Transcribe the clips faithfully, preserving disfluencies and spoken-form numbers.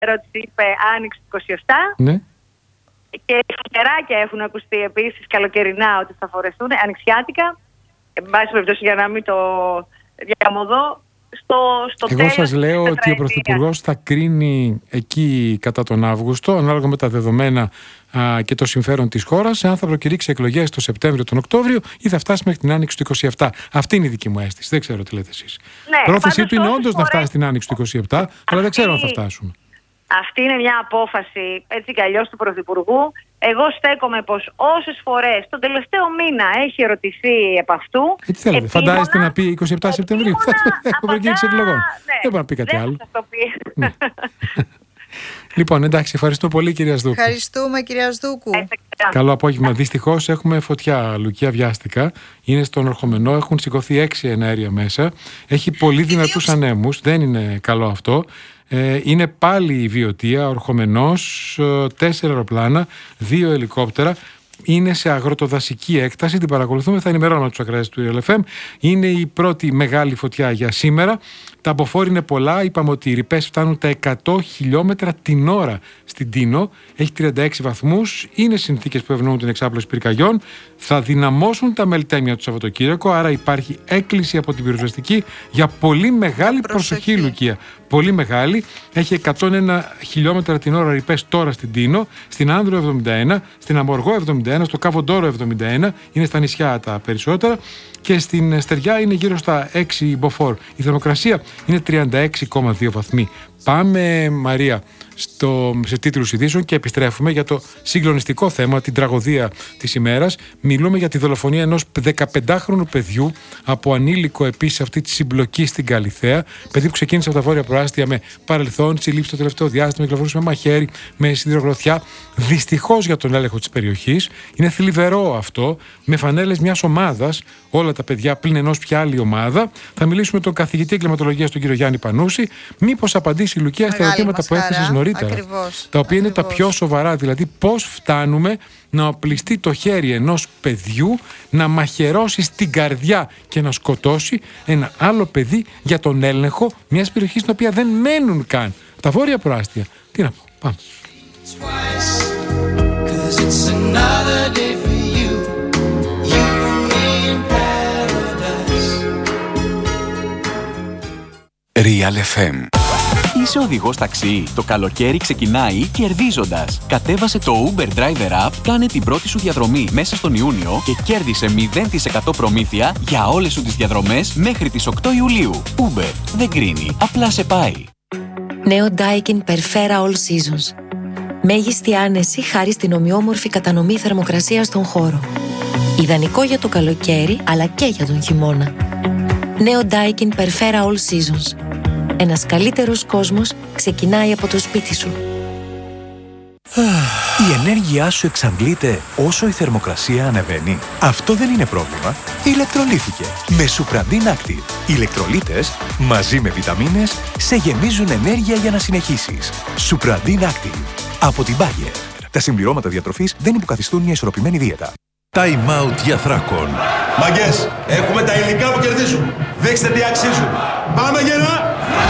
ερώτηση είπε Άνοιξη του είκοσι επτά. Ναι. Και φτεράκια έχουν ακουστεί επίσης καλοκαιρινά ότι θα φορεθούν, ανοιξιάτικα. Εν πάση περιπτώσει, για να μην το διαμοδώ. Στο, στο Εγώ σας λέω ότι ο Πρωθυπουργός θα κρίνει εκεί κατά τον Αύγουστο, ανάλογα με τα δεδομένα α, και το συμφέρον της χώρας, αν θα προκηρύξει εκλογές το Σεπτέμβριο, τον Οκτώβριο ή θα φτάσει μέχρι την Άνοιξη του είκοσι επτά. Αυτή είναι η δική μου αίσθηση. Δεν ξέρω τι λέτε εσείς. Ναι, η πρόθεσή του είναι όντως φορές... να φτάσει την Άνοιξη του είκοσι επτά, αυτή... αλλά δεν ξέρω αν θα φτάσουμε. Αυτή είναι μια απόφαση έτσι κι αλλιώς του Πρωθυπουργού. Εγώ στέκομαι πως όσες φορές τον τελευταίο μήνα έχει ερωτηθεί επ' αυτού. Ε, τι θέλετε, επίμονα, φαντάζεστε να πει είκοσι επτά Σεπτεμβρίου. Έχουμε προκήρυξη εκλογών. Ναι, δεν μπορεί να πει κάτι δεν άλλο. Θα το πει. Ναι. Λοιπόν, εντάξει, ευχαριστώ πολύ, κυρία Σδούκου. Ευχαριστούμε, κυρία Σδούκου. Καλό απόγευμα. Δυστυχώς έχουμε φωτιά, Λουκία, βιάστηκα. Είναι στον Ορχομενό, έχουν σηκωθεί έξι εναέρια μέσα. Έχει πολύ δυνατούς ανέμους, δεν είναι καλό αυτό. Είναι πάλι η Βιωτία, Ορχομενός, τέσσερα αεροπλάνα, δύο ελικόπτερα. Είναι σε αγροτοδασική έκταση, την παρακολουθούμε, θα ενημερώνουμε τους ακροατές του Real εφ εμ. Είναι η πρώτη μεγάλη φωτιά για σήμερα. Τα μποφόρ είναι πολλά, είπαμε ότι οι ρηπές φτάνουν τα εκατό χιλιόμετρα την ώρα στην Τίνο. Έχει τριάντα έξι βαθμούς, είναι συνθήκες που ευνοούν την εξάπλωση πυρκαγιών. Θα δυναμώσουν τα μελτέμια του Σαββατοκύριακο, άρα υπάρχει έκκληση από την πυροσβεστική για πολύ μεγάλη προσοχή, προσοχή Λουκία. Πολύ μεγάλη. Έχει εκατόν ένα χιλιόμετρα την ώρα ρηπές τώρα στην Τίνο, στην Άνδρο εβδομήντα ένα, στην Αμοργό εβδομήντα ένα, στο Καβοντόρο εβδομήντα ένα, είναι στα νησιά τα περισσότερα, και στην Στεριά είναι γύρω στα έξι μποφόρ. Η θερμοκρασία είναι τριάντα έξι κόμμα δύο βαθμοί. Πάμε, Μαρία, στο, σε τίτλους ειδήσεων και επιστρέφουμε για το συγκλονιστικό θέμα, την τραγωδία της ημέρας. Μιλούμε για τη δολοφονία ενός δεκαπεντάχρονου παιδιού από ανήλικο επίσης αυτή τη συμπλοκή στην Καλιθέα. Παιδί που ξεκίνησε από τα Βόρεια Προάστια με παρελθόν, συλλήψει το τελευταίο διάστημα, κυκλοφορούσε με μαχαίρι, με σιδηρογροθιά. Δυστυχώς για τον έλεγχο της περιοχής. Είναι θλιβερό αυτό, με φανέλες μιας ομάδας, όλα τα παιδιά πλην ενός πια άλλη ομάδα. Θα μιλήσουμε με τον καθηγητή εγκληματολογίας, τον κύριο Γιάννη Πανούση. Μήπως απαντήσει η Λουκία στα ερωτήματα που έθεσες νωρίτερα. Ακριβώς, τα οποία ακριβώς. είναι τα πιο σοβαρά. Δηλαδή, πώς φτάνουμε να οπλιστεί το χέρι ενός παιδιού, να μαχαιρώσει στην καρδιά και να σκοτώσει ένα άλλο παιδί για τον έλεγχο μιας περιοχής στην οποία δεν μένουν καν τα Βόρεια Προάστια. Τι να πω, πάμε. Real εφ εμ. Είσαι οδηγός ταξί? Το καλοκαίρι ξεκινάει κερδίζοντας. Κατέβασε το Uber Driver App, κάνε την πρώτη σου διαδρομή μέσα στον Ιούνιο και κέρδισε μηδέν τοις εκατό προμήθεια για όλες σου τις διαδρομές μέχρι τις οκτώ Ιουλίου. Uber δεν κρίνει, απλά σε πάει. Νέο Daikin Perfera All Seasons. Μέγιστη άνεση χάρη στην ομοιόμορφη κατανομή θερμοκρασίας στον χώρο. Ιδανικό για το καλοκαίρι αλλά και για τον χειμώνα. Νέο Daikin Perfera All Seasons. Ένας καλύτερος κόσμος ξεκινάει από το σπίτι σου. Η ενέργειά σου εξαντλείται όσο η θερμοκρασία ανεβαίνει. Αυτό δεν είναι πρόβλημα. Ηλεκτρολύθηκε με Supradin Active. Οι ηλεκτρολίτες μαζί με βιταμίνες σε γεμίζουν ενέργεια για να συνεχίσεις. Supradin Active από την Bayer. Τα συμπληρώματα διατροφής δεν υποκαθιστούν μια ισορροπημένη δίαιτα. Time out για Θράκον. Μαγκές, έχουμε τα υλικά που κερδίζουν. Δείξτε τι αξίζουν. Πάμε γερά!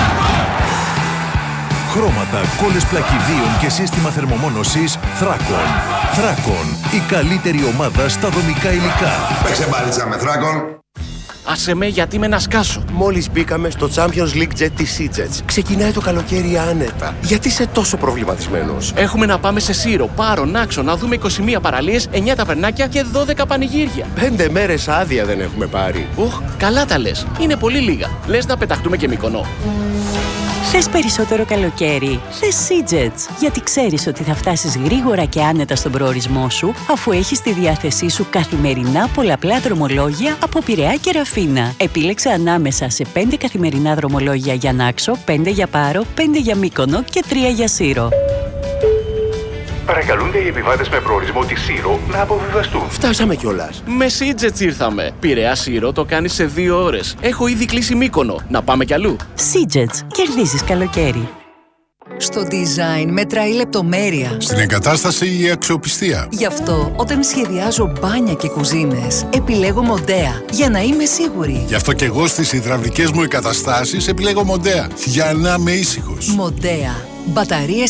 Χρώματα, κόλλες πλακιδίων και σύστημα θερμομόνωσης Θράκον. Θράκον, η καλύτερη ομάδα στα δομικά υλικά. Παίξε μπάλιτσα με Θράκον. Άσε με γιατί με να σκάσω. Μόλις μπήκαμε στο Champions League Jet της SeaJets. Ξεκινάει το καλοκαίρι άνετα. Γιατί είσαι τόσο προβληματισμένος? Έχουμε να πάμε σε Σύρο, Πάρο, Νάξο, να δούμε είκοσι μία παραλίες, εννιά ταβερνάκια και δώδεκα πανηγύρια. Πέντε μέρες άδεια δεν έχουμε πάρει. Οχ, καλά τα λες. Είναι πολύ λίγα. Λες να πεταχτούμε και Μυκονό. Θες περισσότερο καλοκαίρι? Θες SeaJets, γιατί ξέρεις ότι θα φτάσεις γρήγορα και άνετα στον προορισμό σου, αφού έχεις στη διάθεσή σου καθημερινά πολλαπλά δρομολόγια από Πειραιά και Ραφίνα. Επίλεξε ανάμεσα σε πέντε καθημερινά δρομολόγια για Νάξο, πέντε για Πάρο, πέντε για Μύκονο και τρία για Σύρο. Παρακαλούνται οι επιβάτες με προορισμό τη Σύρο να αποβιβαστούν. Φτάσαμε κιόλας. Με SeaJets ήρθαμε. Πειραιά Σύρο το κάνεις σε δύο ώρες. Έχω ήδη κλείσει Μύκονο. Να πάμε κι αλλού. SeaJets. Κερδίζεις καλοκαίρι. Στο design μετράει η λεπτομέρεια. Στην εγκατάσταση η αξιοπιστία. Γι' αυτό όταν σχεδιάζω μπάνια και κουζίνες επιλέγω Μοντέα για να είμαι σίγουρη. Γι' αυτό και εγώ στις υδραυλικές μου εγκαταστάσεις επιλέγω Μοντέα για να είμαι ήσυχος. Μοντέα. Μπαταρίες